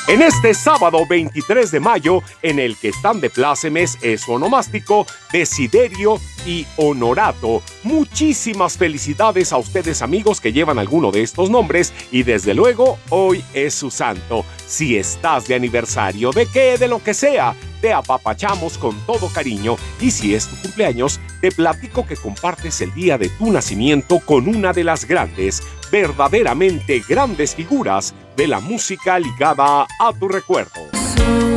En este sábado 23 de mayo, en el que están de plácemes es onomástico, Desiderio y Honorato. Muchísimas felicidades a ustedes, amigos, que llevan alguno de estos nombres, y desde luego hoy es su santo. Si estás de aniversario, de qué, de lo que sea, te apapachamos con todo cariño, y si es tu cumpleaños, te platico que compartes el día de tu nacimiento con una de las grandes, verdaderamente grandes figuras de la música ligada a tu recuerdo.